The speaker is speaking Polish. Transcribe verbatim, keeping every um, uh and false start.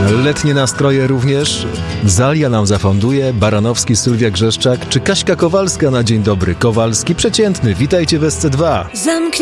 Letnie nastroje również. Zalia nam zafonduje, Baranowski, Sylwia Grzeszczak czy Kaśka Kowalska na Dzień Dobry. Kowalski przeciętny, witajcie w S C dwa. Zamknij